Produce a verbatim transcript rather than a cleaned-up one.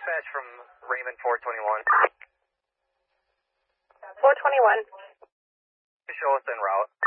dispatch from Raymond four twenty-one. four twenty-one. Show us en route.